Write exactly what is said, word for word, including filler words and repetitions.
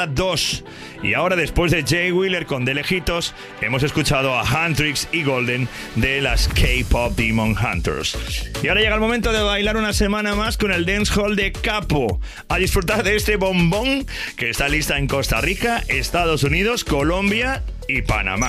dos. Y ahora, después de Jay Wheeler con De Lejitos, hemos escuchado a Huntrix y Golden de las K-Pop Demon Hunters. Y ahora llega el momento de bailar una semana más con el dancehall de Capo. A disfrutar de este bombón que está lista en Costa Rica, Estados Unidos, Colombia y Panamá.